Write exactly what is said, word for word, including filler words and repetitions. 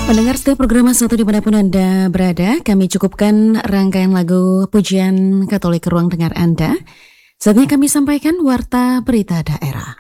Pendengar setiap program satu dimanapun Anda berada, kami cukupkan rangkaian lagu pujian Katolik ke ruang dengar Anda. Saatnya kami sampaikan Warta Berita Daerah.